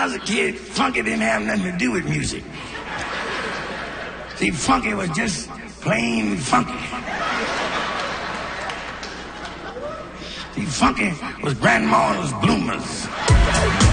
I was a kid, funky didn't have nothing to do with music. See, funky was just plain funky. See, funky was grandma's bloomers.